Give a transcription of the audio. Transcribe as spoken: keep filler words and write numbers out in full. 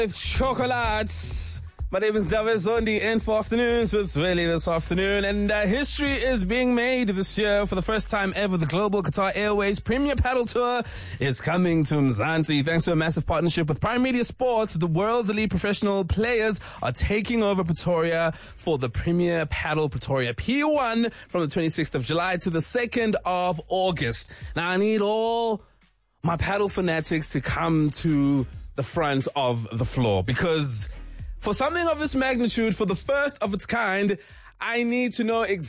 With Chocolate. My name is Davis Zondi, and for afternoons with Zweli this afternoon. And uh, history is being made this year. For the first time ever, the Global Qatar Airways Premier Paddle Tour is coming to Mzansi. Thanks to a massive partnership with Prime Media Sports, the world's elite professional players are taking over Pretoria for the Premier Paddle Pretoria P one from the twenty-sixth of July to the second of August. Now, I need all my paddle fanatics to come to the front of the floor, because for something of this magnitude, for the first of its kind, I need to know exactly